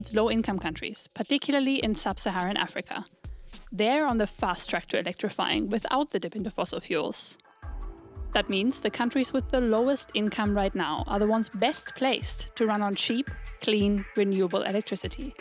low-income countries, particularly in sub-Saharan Africa. They're on the fast track to electrifying without the dip into fossil fuels. That means the countries with the lowest income right now are the ones best placed to run on cheap, clean, renewable electricity.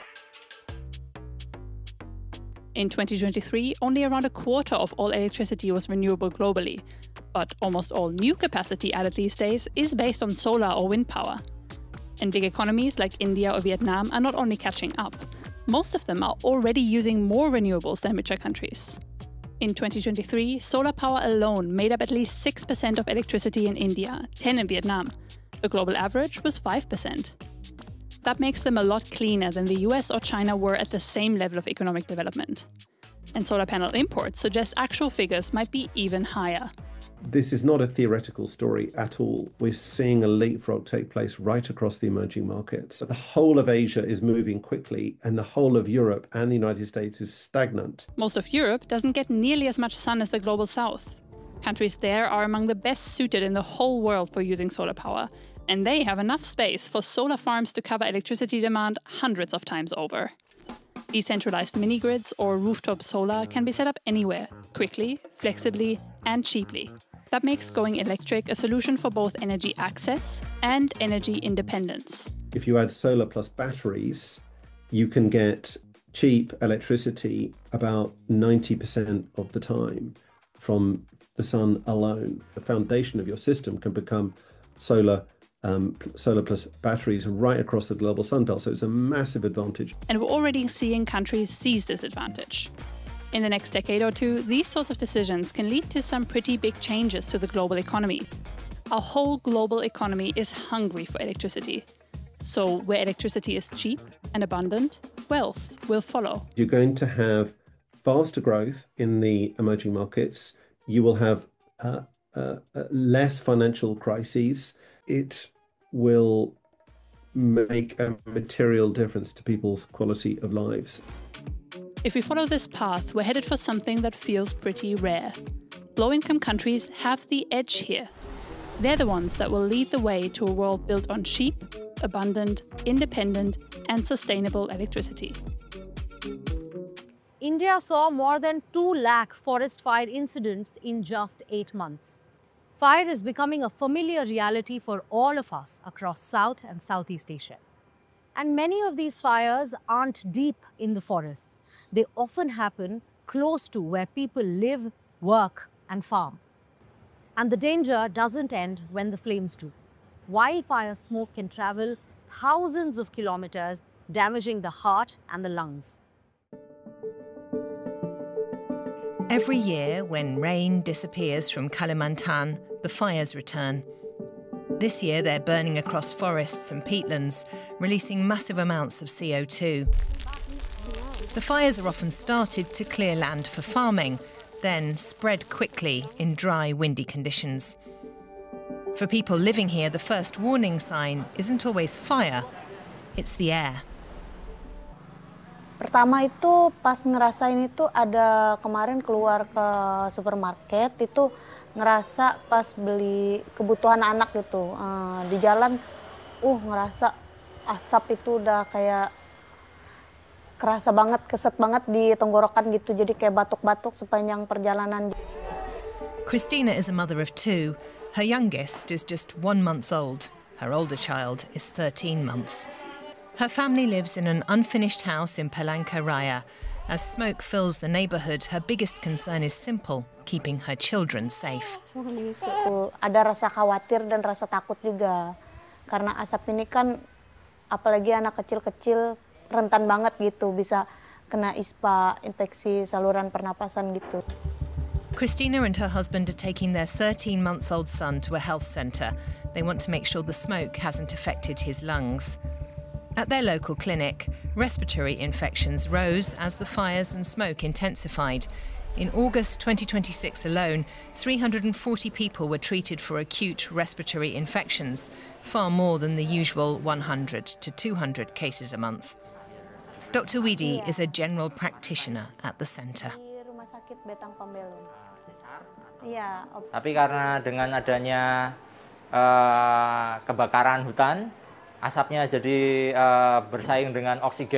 In 2023, only around a quarter of all electricity was renewable globally, but almost all new capacity added these days is based on solar or wind power. And big economies like India or Vietnam are not only catching up, most of them are already using more renewables than richer countries. In 2023, solar power alone made up at least 6% of electricity in India, 10% in Vietnam. The global average was 5%. That makes them a lot cleaner than the US or China were at the same level of economic development. And solar panel imports suggest actual figures might be even higher. This is not a theoretical story at all. We're seeing a leapfrog take place right across the emerging markets. The whole of Asia is moving quickly, and the whole of Europe and the United States is stagnant. Most of Europe doesn't get nearly as much sun as the global south. Countries there are among the best suited in the whole world for using solar power, and they have enough space for solar farms to cover electricity demand hundreds of times over. Decentralized mini-grids or rooftop solar can be set up anywhere, quickly, flexibly, and cheaply. That makes going electric a solution for both energy access and energy independence. If you add solar plus batteries, you can get cheap electricity about 90% of the time from the sun alone. The foundation of your system can become solar plus batteries right across the global sunbelt, so it's a massive advantage. And we're already seeing countries seize this advantage. In the next decade or two, these sorts of decisions can lead to some pretty big changes to the global economy. Our whole global economy is hungry for electricity. So where electricity is cheap and abundant, wealth will follow. You're going to have faster growth in the emerging markets. You will have less financial crises. It will make a material difference to people's quality of lives. If we follow this path, we're headed for something that feels pretty rare. Low-income countries have the edge here. They're the ones that will lead the way to a world built on cheap, abundant, independent, and sustainable electricity. India saw more than 2 lakh forest fire incidents in just 8 months. Fire is becoming a familiar reality for all of us across South and Southeast Asia. And many of these fires aren't deep in the forests. They often happen close to where people live, work, and farm. And the danger doesn't end when the flames do. Wildfire smoke can travel thousands of kilometers, damaging the heart and the lungs. Every year, when rain disappears from Kalimantan, the fires return. This year, they're burning across forests and peatlands, releasing massive amounts of CO2. The fires are often started to clear land for farming, then spread quickly in dry, windy conditions. For people living here, the first warning sign isn't always fire, it's the air. Pertama itu pas ngerasain itu ada kemarin keluar ke supermarket itu ngerasa pas beli kebutuhan anak gitu di jalan ngerasa asap itu udah kayak kerasa banget, keset banget di tenggorokan gitu, jadi kayak batuk-batuk sepanjang perjalanan. Christina is a mother of 2. Her youngest is just 1 month old. Her older child is 13 months. Her family lives in an unfinished house in Palangkaraya. As smoke fills the neighborhood, her biggest concern is simple, keeping her children safe. Ada rasa khawatir dan rasa takut juga. Karena asap ini kan, apalagi anak kecil-kecil, rentan banget gitu, bisa kena ISPA, infeksi saluran pernapasan gitu. Christina and her husband are taking their 13-month-old son to a health centre. They want to make sure the smoke hasn't affected his lungs. At their local clinic, respiratory infections rose as the fires and smoke intensified. In August 2026 alone, 340 people were treated for acute respiratory infections, far more than the usual 100 to 200 cases a month. Dr. Widi is a general practitioner at the centre. Tapi karena dengan adanya kebakaran hutan, asapnya jadi bersaing dengan oksigen.